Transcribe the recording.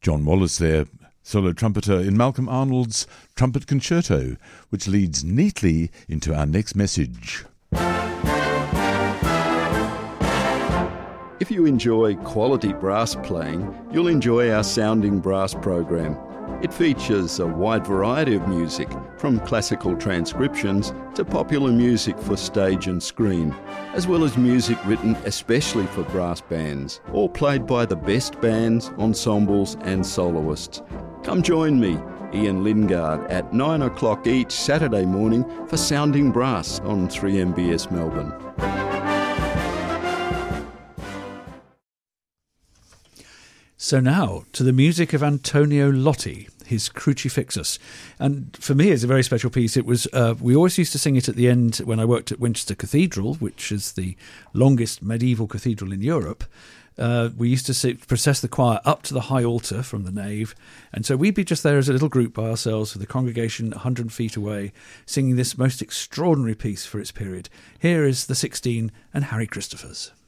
John Wallace there, solo trumpeter in Malcolm Arnold's Trumpet Concerto, which leads neatly into our next message. If you enjoy quality brass playing, you'll enjoy our Sounding Brass program. It features a wide variety of music, from classical transcriptions to popular music for stage and screen, as well as music written especially for brass bands, all played by the best bands, ensembles and soloists. Come join me, Ian Lingard, at 9 o'clock each Saturday morning for Sounding Brass on 3MBS Melbourne. So now, to the music of Antonio Lotti, his Crucifixus. And for me, it's a very special piece. It was we always used to sing it at the end when I worked at Winchester Cathedral, which is the longest medieval cathedral in Europe. We used to process the choir up to the high altar from the nave. And so we'd be just there as a little group by ourselves with the congregation 100 feet away, singing this most extraordinary piece for its period. Here is the 16 and Harry Christophers.